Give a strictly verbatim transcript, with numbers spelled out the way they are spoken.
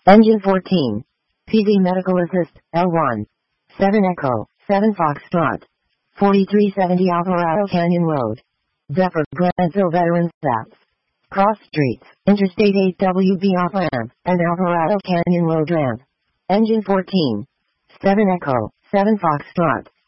Engine fourteen. P V Medical Assist, L one. seven Echo, seven Foxtrot. forty-three seventy Alvarado Canyon Road. Zephyr, Granville Veterans Apps. Cross Streets, Interstate eight W B off-ramp, and Alvarado Canyon Road ramp. Engine fourteen. seven Echo, seven Foxtrot.